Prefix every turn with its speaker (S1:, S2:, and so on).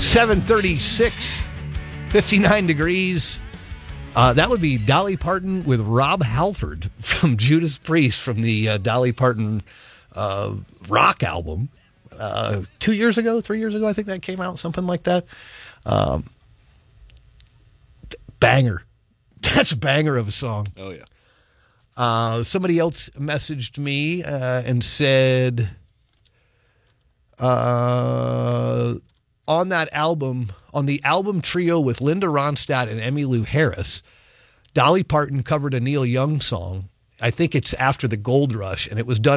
S1: 7:36, 59 degrees. That would be Dolly Parton with Rob Halford from Judas Priest from the Dolly Parton rock album. 2 years ago, 3 years ago, I think that came out, something like that. Banger. That's a banger of a song.
S2: Oh, yeah.
S1: Somebody else messaged me and said, on that album, on the album trio with Linda Ronstadt and Emmylou Harris, Dolly Parton covered a Neil Young song. I think it's After the Gold Rush, and it was done